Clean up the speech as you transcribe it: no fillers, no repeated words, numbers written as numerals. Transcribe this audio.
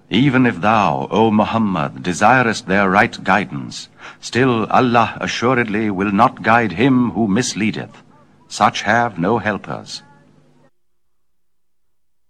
Even if thou, O Muhammad, desirest their right guidance, still Allah assuredly will not guide him who misleadeth. Such have no helpers.